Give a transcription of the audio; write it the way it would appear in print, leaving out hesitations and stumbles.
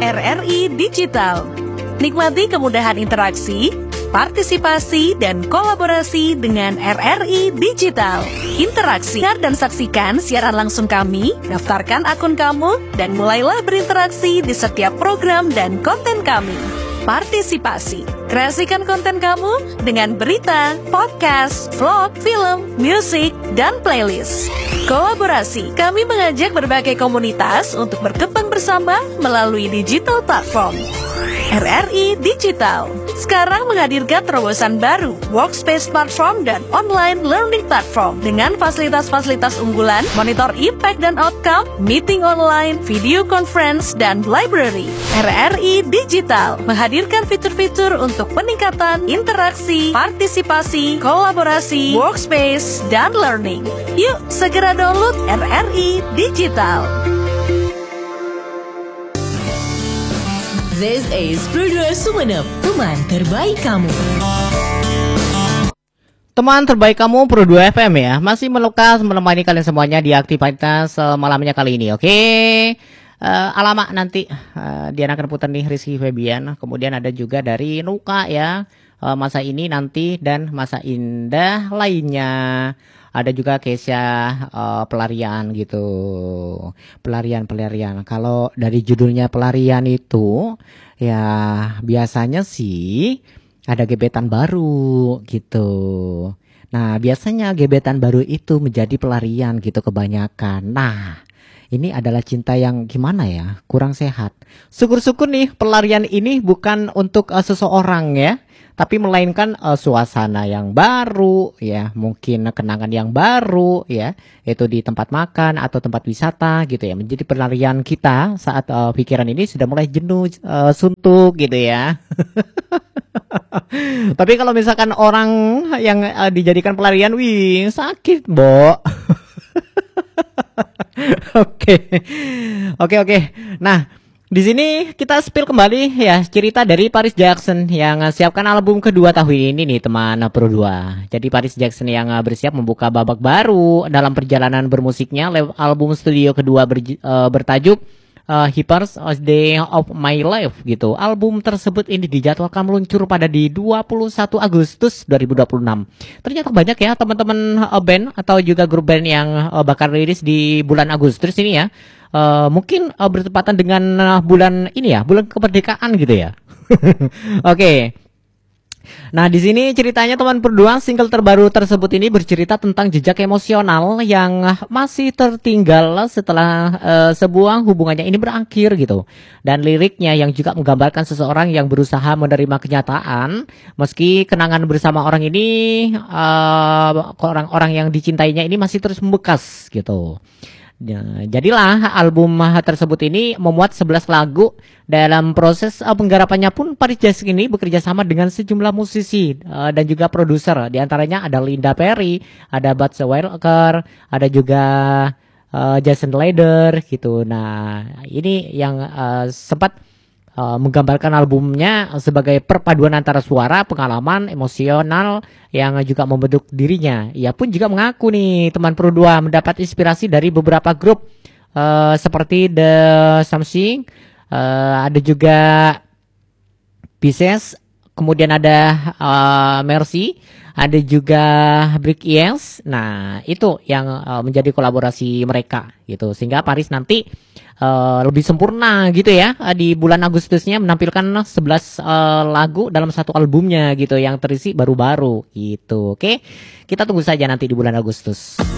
RRI Digital. Nikmati kemudahan interaksi, partisipasi, dan kolaborasi dengan RRI Digital. Interaksi dan saksikan siaran langsung kami, daftarkan akun kamu, dan mulailah berinteraksi di setiap program dan konten kami. Partisipasi, kreasikan konten kamu dengan berita, podcast, vlog, film, musik, dan playlist. Kolaborasi, kami mengajak berbagai komunitas untuk berkembang bersama melalui digital platform. RRI Digital sekarang menghadirkan terobosan baru, workspace platform dan online learning platform dengan fasilitas-fasilitas unggulan, monitor impact dan outcome, meeting online, video conference, dan library. RRI Digital menghadirkan fitur-fitur untuk peningkatan interaksi, partisipasi, kolaborasi, workspace, dan learning. Yuk segera download RRI Digital. This is Pro2 Sumeneb, teman terbaik kamu. Teman terbaik kamu Pro2 FM ya, masih melekas menemani kalian semuanya di aktivitas malamnya kali ini, oke? Alamak nanti Diana akan putar nih Rizky Febian, kemudian ada juga dari Nuka ya, masa ini nanti dan masa indah lainnya. Ada juga Kesha pelarian gitu. Pelarian. Kalau dari judulnya pelarian itu ya biasanya sih ada gebetan baru gitu. Nah, biasanya gebetan baru itu menjadi pelarian gitu kebanyakan. Nah, ini adalah cinta yang gimana ya? Kurang sehat. Syukur-syukur nih pelarian ini bukan untuk seseorang ya, tapi melainkan suasana yang baru ya, mungkin kenangan yang baru ya, itu di tempat makan atau tempat wisata gitu ya, menjadi pelarian kita saat pikiran ini sudah mulai jenuh, suntuk gitu ya. Tapi kalau misalkan orang yang dijadikan pelarian, wih sakit, Bo. Oke. Nah, di sini kita spill kembali ya cerita dari Paris Jackson yang siapkan album kedua tahun ini nih teman Pro2. Jadi Paris Jackson yang bersiap membuka babak baru dalam perjalanan bermusiknya lewat album studio kedua bertajuk Hypers Day of My Life gitu. Album tersebut ini dijadwalkan meluncur pada di 21 Agustus 2026. Ternyata banyak ya teman-teman band atau juga grup band yang bakal rilis di bulan Agustus ini ya. Mungkin bertepatan dengan bulan ini ya, bulan kemerdekaan gitu ya. Oke. Nah, di sini ceritanya teman Pro2, single terbaru tersebut ini bercerita tentang jejak emosional yang masih tertinggal setelah sebuah hubungannya ini berakhir gitu. Dan liriknya yang juga menggambarkan seseorang yang berusaha menerima kenyataan meski kenangan bersama orang ini orang-orang yang dicintainya ini masih terus membekas gitu. Jadilah album tersebut ini memuat 11 lagu. Dalam proses penggarapannya pun Paris Jackson ini bekerja sama dengan sejumlah musisi dan juga produser. Di antaranya ada Linda Perry, ada Bud Walker, ada juga Jason Leder gitu. Nah, ini yang sempat menggambarkan albumnya sebagai perpaduan antara suara, pengalaman, emosional yang juga membentuk dirinya. Ia pun juga mengaku nih teman Pro2 mendapat inspirasi dari beberapa grup seperti The Something, ada juga Pisces, kemudian ada Mercy, ada juga Brick Yes. Nah, itu yang menjadi kolaborasi mereka gitu. Sehingga Paris nanti lebih sempurna gitu ya di bulan Agustusnya menampilkan 11 lagu dalam satu albumnya gitu yang terisi baru-baru gitu. Oke. Kita tunggu saja nanti di bulan Agustus.